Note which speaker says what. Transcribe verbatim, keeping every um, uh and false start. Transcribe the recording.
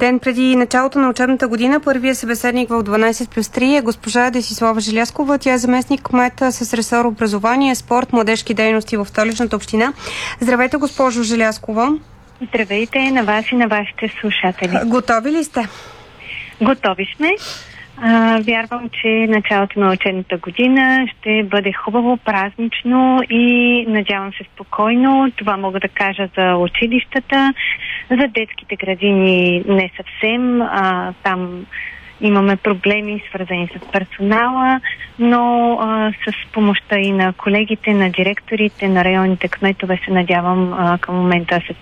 Speaker 1: ден преди началото на учебната година първия събеседник в дванайсет плюс три е госпожа Десислава Желязкова. Тя е заместник кмета с ресор образование, спорт, младежки дейности в Столичната община. Здравейте, госпожо Желязкова.
Speaker 2: Здравейте на вас и на вашите слушатели.
Speaker 1: Готови ли сте?
Speaker 2: Готови сме. А, вярвам, че началото на учебната година ще бъде хубаво, празнично и надявам се спокойно. Това мога да кажа за училищата, за детските градини не съвсем. А, там имаме проблеми, свързани с персонала, но а, с помощта и на колегите, на директорите, на районните кметове се надявам а, към момента да се